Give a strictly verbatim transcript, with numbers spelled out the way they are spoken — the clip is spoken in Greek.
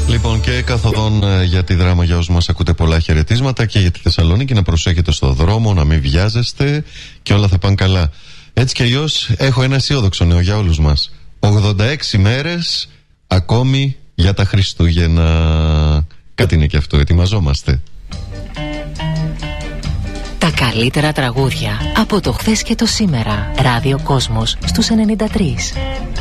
Λοιπόν, και καθοδόν ε, για τη Δράμα, για όσους μας ακούτε, πολλά χαιρετίσματα, και για τη Θεσσαλονίκη, να προσέχετε στο δρόμο, να μην βιάζεστε και όλα θα πάνε καλά. Έτσι κι αλλιώς έχω ένα αισιόδοξο νέο για όλους μας. ογδόντα έξι μέρες ακόμη για τα Χριστούγεννα. Κάτι είναι και αυτό, ετοιμαζόμαστε. Τα καλύτερα τραγούδια από το χθες και το σήμερα. Ράδιο Κόσμος στους ενενήντα τρία.